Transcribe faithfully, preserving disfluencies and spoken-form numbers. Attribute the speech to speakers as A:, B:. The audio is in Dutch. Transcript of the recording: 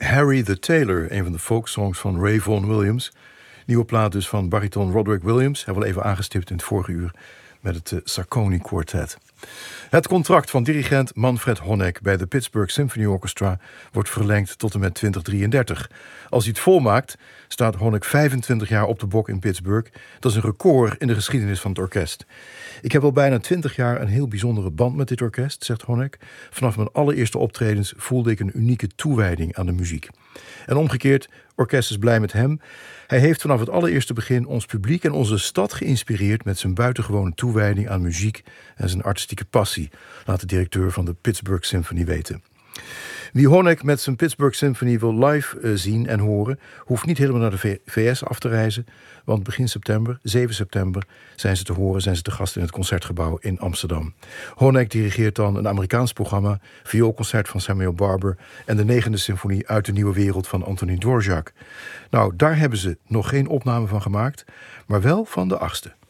A: Harry the Tailor, een van de folksongs van Ray Vaughan Williams. Nieuwe plaat dus van bariton Roderick Williams. Hij wel even aangestipt in het vorige uur met het uh, Sarconi Quartet. Het contract van dirigent Manfred Honeck bij de Pittsburgh Symphony Orchestra wordt verlengd tot en met twintig drieëndertig. Als hij het volmaakt, staat Honeck vijfentwintig jaar op de bok in Pittsburgh. Dat is een record in de geschiedenis van het orkest. Ik heb al bijna twintig jaar een heel bijzondere band met dit orkest, zegt Honeck. Vanaf mijn allereerste optredens voelde ik een unieke toewijding aan de muziek. En omgekeerd, orkest is blij met hem. Hij heeft vanaf het allereerste begin ons publiek en onze stad geïnspireerd met zijn buitengewone toewijding aan muziek en zijn artistieke passie, laat de directeur van de Pittsburgh Symphony weten. Wie Honeck met zijn Pittsburgh Symphony wil live uh, zien en horen, hoeft niet helemaal naar de V S af te reizen, want begin september, zeven september, zijn ze te horen, zijn ze te gast in het Concertgebouw in Amsterdam. Honeck dirigeert dan een Amerikaans programma, vioolconcert van Samuel Barber en de negende symfonie uit de Nieuwe Wereld van Antonin Dvorak. Nou, daar hebben ze nog geen opname van gemaakt, maar wel van de achtste.